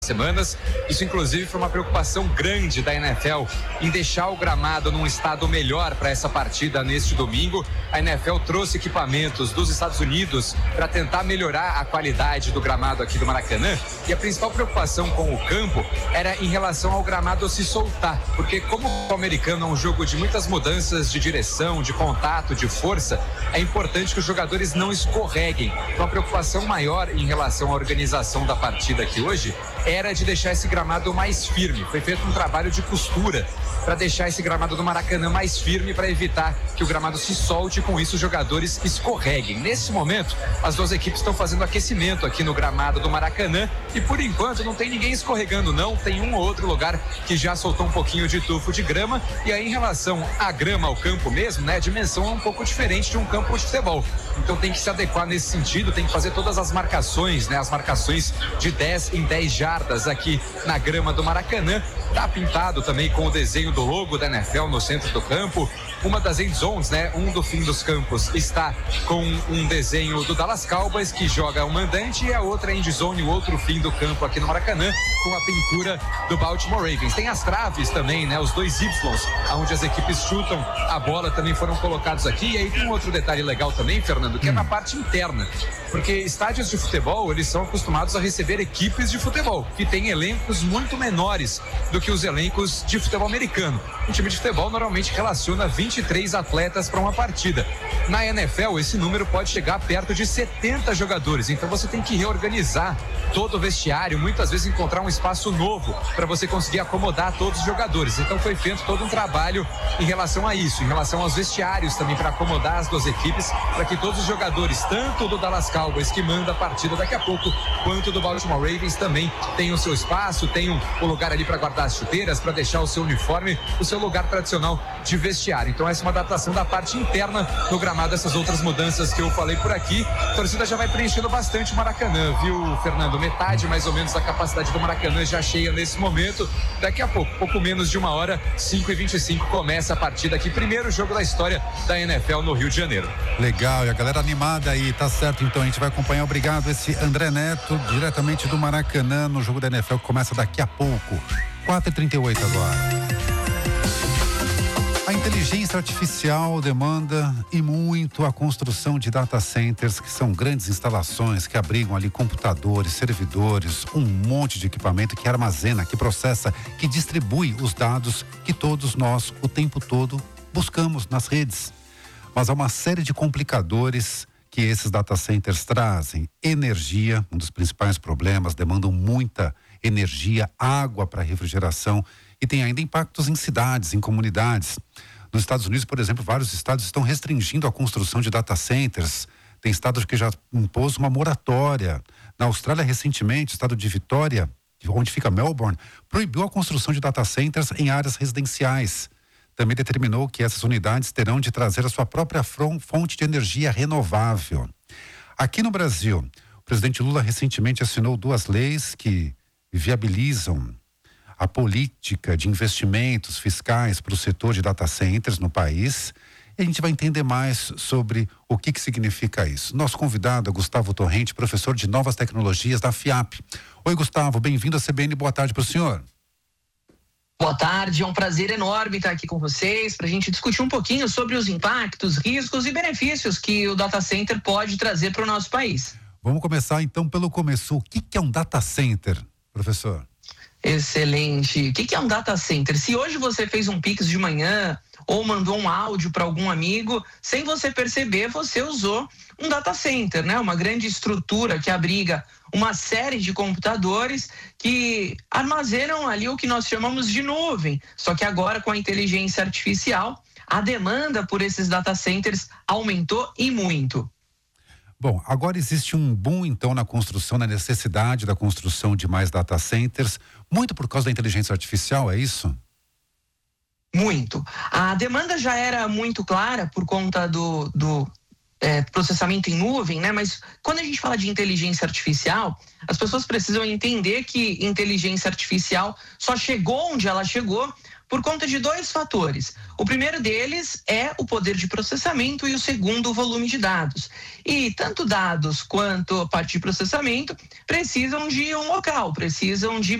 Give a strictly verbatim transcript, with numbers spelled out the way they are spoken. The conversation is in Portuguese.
semanas. Isso inclusive foi uma preocupação grande da N F L em deixar o gramado num estado melhor para essa partida neste domingo. A N F L trouxe equipamentos dos Estados Unidos para tentar melhorar a qualidade do gramado aqui do Maracanã, e a principal preocupação com o campo era em relação ao gramado se soltar, porque como o americano é um jogo de muitas mudanças de direção, de contato, de força, é importante que os jogadores não escorreguem. Então a preocupação maior em relação à organização da partida aqui hoje era de deixar esse gramado mais firme. Foi feito um trabalho de costura para deixar esse gramado do Maracanã mais firme, para evitar que o gramado se solte e com isso os jogadores escorreguem. Nesse momento, as duas equipes estão fazendo aquecimento aqui no gramado do Maracanã e por enquanto não tem ninguém escorregando não, tem um ou outro lugar que já soltou um pouquinho de tufo de grama. E aí em relação à grama, ao campo mesmo, né, a dimensão é um pouco diferente de um campo de futebol, então tem que se adequar nesse sentido, tem que fazer todas as marcações, né, as marcações de dez em dez jardas aqui na grama do Maracanã. Tá pintado também com o desenho do logo da N F L no centro do campo. Uma das end zones, né, um do fim dos campos está com um desenho do Dallas Cowboys, que joga o mandante, e a outra end zone, o outro fim do campo aqui no Maracanã, com a pintura do Baltimore Ravens. Tem as traves também, né, os dois Ys, onde as equipes chutam a bola, também foram colocados aqui. E aí tem um outro detalhe legal também, Fernando, que é na parte interna, porque estádios de futebol, eles são acostumados a receber equipes de futebol, que têm elencos muito menores do que os elencos de futebol americano. Um time de futebol normalmente relaciona vinte e três atletas para uma partida. Na N F L, esse número pode chegar perto de setenta jogadores, então você tem que reorganizar todo o vestiário, muitas vezes encontrar um espaço novo para você conseguir acomodar todos os jogadores. Então foi feito todo um trabalho em relação a isso, em relação aos vestiários também, para acomodar as duas equipes, para que todos os jogadores, tanto do Dallas Cowboys, que manda a partida daqui a pouco, quanto do Baltimore Ravens, também tenham o seu espaço, tenham o lugar ali para guardar as chuteiras, para deixar o seu uniforme, o seu lugar tradicional de vestiário. Então essa é uma adaptação da parte interna do gramado, essas outras mudanças que eu falei por aqui. A torcida já vai preenchendo bastante o Maracanã, viu, Fernando? Metade mais ou menos da capacidade do Maracanã já cheia nesse momento. Daqui a pouco, pouco menos de uma hora, cinco e vinte e cinco, começa a partida aqui, primeiro jogo da história da N F L no Rio de Janeiro. Legal, e a galera animada aí, tá certo, então a gente vai acompanhar. Obrigado, esse André Neto, diretamente do Maracanã, no jogo da N F L que começa daqui a pouco. quatro e trinta e oito agora. A inteligência artificial demanda e muito a construção de data centers, que são grandes instalações que abrigam ali computadores, servidores, um monte de equipamento que armazena, que processa, que distribui os dados que todos nós, o tempo todo, buscamos nas redes. Mas há uma série de complicadores que esses data centers trazem. Energia, um dos principais problemas, demandam muita energia, água para refrigeração, e tem ainda impactos em cidades, em comunidades. Nos Estados Unidos, por exemplo, vários estados estão restringindo a construção de data centers. Tem estados que já impôs uma moratória. Na Austrália, recentemente, o estado de Vitória, onde fica Melbourne, proibiu a construção de data centers em áreas residenciais. Também determinou que essas unidades terão de trazer a sua própria fonte de energia renovável. Aqui no Brasil, o presidente Lula recentemente assinou duas leis que viabilizam a política de investimentos fiscais para o setor de data centers no país. E a gente vai entender mais sobre o que, que significa isso. Nosso convidado é Gustavo Torrente, professor de Novas Tecnologias da FIAP. Oi, Gustavo, bem-vindo à C B N, boa tarde para o senhor. Boa tarde, é um prazer enorme estar aqui com vocês para a gente discutir um pouquinho sobre os impactos, riscos e benefícios que o data center pode trazer para o nosso país. Vamos começar então pelo começo. O que, que é um data center, professor? Excelente. O que é um data center? Se hoje você fez um Pix de manhã ou mandou um áudio para algum amigo, sem você perceber, você usou um data center, né? Uma grande estrutura que abriga uma série de computadores que armazenam ali o que nós chamamos de nuvem. Só que agora, com a inteligência artificial, a demanda por esses data centers aumentou e muito. Bom, agora existe um boom então na construção, na necessidade da construção de mais data centers, muito por causa da inteligência artificial, é isso? Muito. A demanda já era muito clara por conta do, do é, processamento em nuvem, né? Mas quando a gente fala de inteligência artificial, as pessoas precisam entender que inteligência artificial só chegou onde ela chegou por conta de dois fatores. O primeiro deles é o poder de processamento e o segundo, o volume de dados. E tanto dados quanto a parte de processamento precisam de um local, precisam de